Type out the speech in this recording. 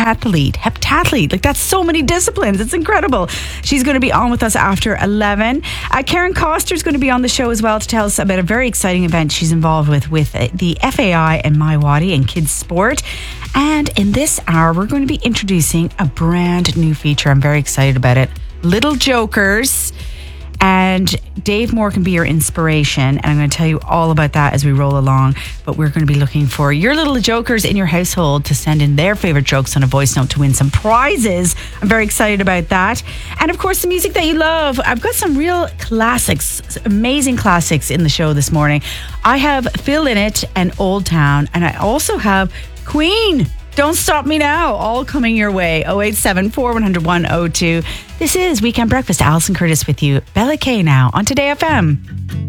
heptathlete. Like, that's so many disciplines. It's incredible. She's going to be on with us after 11. Karen Coster is going to be on the show as well to tell us about a very exciting event she's involved with the FAI and MyWadi and kids sport. And in this hour, we're going to be introducing a brand new feature. I'm very excited about it. Little Jokers. And Dave Moore can be your inspiration. And I'm going to tell you all about that as we roll along. But we're going to be looking for your little jokers in your household to send in their favorite jokes on a voice note to win some prizes. I'm very excited about that. And of course, the music that you love. I've got some real classics, amazing classics in the show this morning. I have Phil Lynott and Old Town. And I also have Queen. Don't Stop Me Now, all coming your way. 087 400 102. This is Weekend Breakfast. Alison Curtis with you. Bella K now on Today FM.